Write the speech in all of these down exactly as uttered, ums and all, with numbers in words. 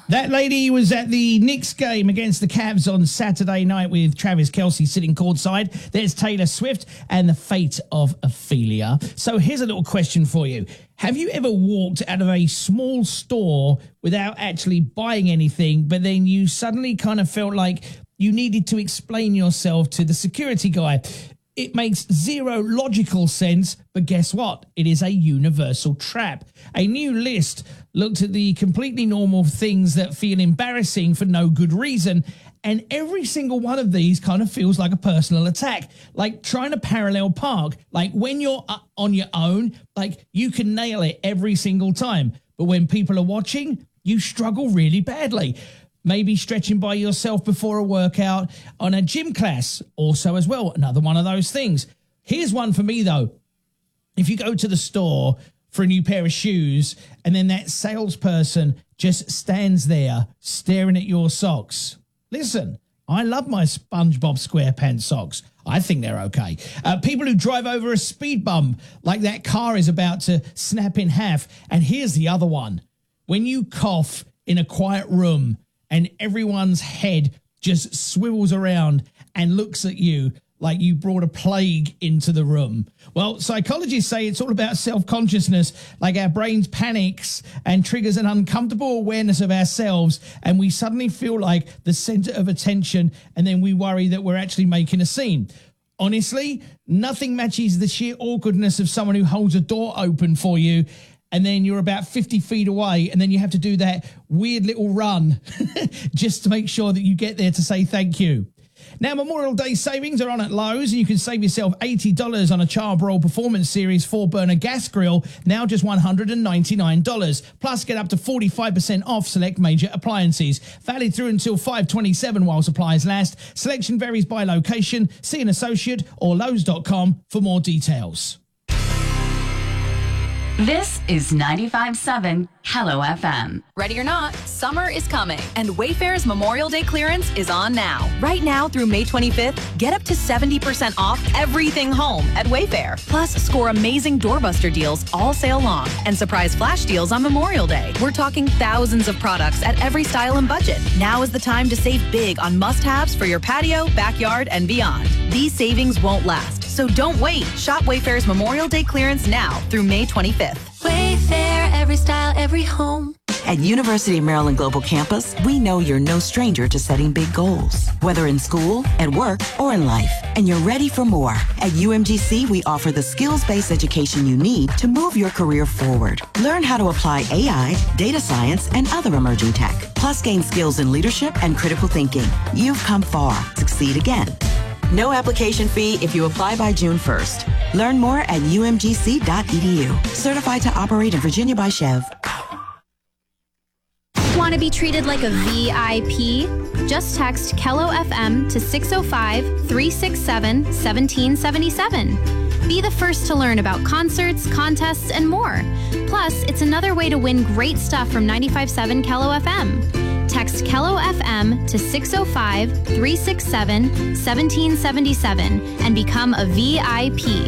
That lady was at the Knicks game against the Cavs on Saturday night with Travis Kelce sitting courtside. There's Taylor Swift and the fate of Ophelia. So here's a little question for you. Have you ever walked out of a small store without actually buying anything, but then you suddenly kind of felt like you needed to explain yourself to the security guy? It makes zero logical sense, but guess what? It is a universal trap. A new list looked at the completely normal things that feel embarrassing for no good reason, and every single one of these kind of feels like a personal attack, like trying to parallel park. Like when you're on your own, like you can nail it every single time, but when people are watching, you struggle really badly. Maybe stretching by yourself before a workout on a gym class, also as well, another one of those things. Here's one for me, though. If you go to the store for a new pair of shoes and then that salesperson just stands there staring at your socks. Listen, I love my SpongeBob SquarePants socks. I think they're okay. Uh, people who drive over a speed bump like that car is about to snap in half. And here's the other one. When you cough in a quiet room and everyone's head just swivels around and looks at you like you brought a plague into the room. Well, psychologists say it's all about self-consciousness, like our brains panics and triggers an uncomfortable awareness of ourselves, and we suddenly feel like the center of attention, and then we worry that we're actually making a scene. Honestly, nothing matches the sheer awkwardness of someone who holds a door open for you, and then you're about fifty feet away, and then you have to do that weird little run just to make sure that you get there to say thank you. Now, Memorial Day savings are on at Lowe's, and you can save yourself eighty dollars on a Char-Broil Performance Series four-burner gas grill, now just one hundred ninety-nine dollars. Plus, get up to forty-five percent off select major appliances. Valid through until five twenty-seven while supplies last. Selection varies by location. See an associate or Lowe's dot com for more details. This is ninety-five point seven Hello F M. Ready or not, summer is coming, and Wayfair's Memorial Day clearance is on now. Right now through May twenty-fifth, get up to seventy percent off everything home at Wayfair. Plus, score amazing doorbuster deals all sale long and surprise flash deals on Memorial Day. We're talking thousands of products at every style and budget. Now is the time to save big on must-haves for your patio, backyard, and beyond. These savings won't last, so don't wait. Shop Wayfair's Memorial Day clearance now through May twenty-fifth. Wayfair, every style, every home. At University of Maryland Global Campus, we know you're no stranger to setting big goals, whether in school, at work, or in life, and you're ready for more. At U M G C, we offer the skills-based education you need to move your career forward. Learn how to apply A I, data science, and other emerging tech, plus gain skills in leadership and critical thinking. You've come far. Succeed again. No application fee if you apply by June first. Learn more at U M G C dot E D U. Certified to operate in Virginia by Chev. Want to be treated like a V I P? Just text Kello F M to six oh five, three six seven, one seven seven seven. Be the first to learn about concerts, contests, and more. Plus, it's another way to win great stuff from ninety-five point seven Kello F M. Text Kello F M to six oh five, three six seven, one seven seven seven and become a V I P.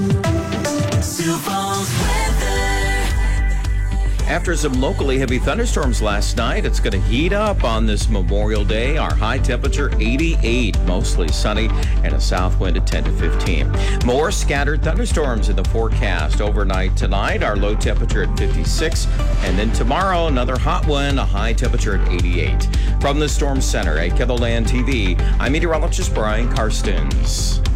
After some locally heavy thunderstorms last night, it's going to heat up on this Memorial Day. Our high temperature eighty-eight, mostly sunny, and a south wind at ten to fifteen. More scattered thunderstorms in the forecast overnight tonight. Our low temperature at fifty-six, and then tomorrow another hot one, a high temperature at eighty-eight. From the Storm Center at KELOLAND T V, I'm meteorologist Brian Karstens.